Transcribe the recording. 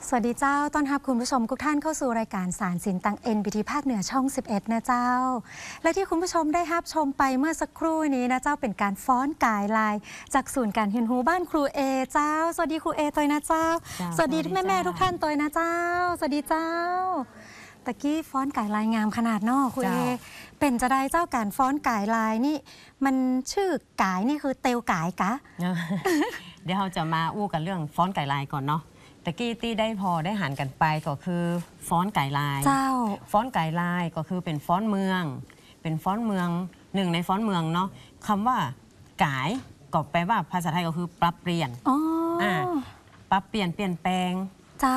สวัสดีเจ้าต้อนรับคุณผู้ชมทุกท่านเข้าสู่รายการสารสินตัง NBT ภาคเหนือช่อง 11 นะเจ้าและที่คุณผู้ชมได้รับชมไปเมื่อสักครู่นี้นะเจ้าเป็นการฟ้อนกายลายจากศูนย์การเรียนรู้บ้านครูเอเจ้าสวัสดีครูเอตัวนะเจ้าสวัสดีแม่ๆทุกท่านตัวนะเจ้าสวัสดีเจ้าตะกี้ฟ้อนกายลายงามขนาดนอกครูเอเป็นจะได้เจ้าการฟ้อนกายลายนี่มันชื่อกายนี่คือเตวกายกะเดี๋ยวเราจะมาอู้กันเรื่องฟ้อนไก่ลายก่อนเนาะตะกี้ตี้ได้พอได้หันกันไปก็คือฟ้อนไก่ลายเจ้าฟ้อนไก่ลายก็คือเป็นฟ้อนเมืองเป็นฟ้อนเมืองหนึ่งในฟ้อนเมืองเนาะคำว่ากายก็แปลว่าภาษาไทยก็คือปรับเปลี่ยนปรับเปลี่ยนเปลี่ยนแปลง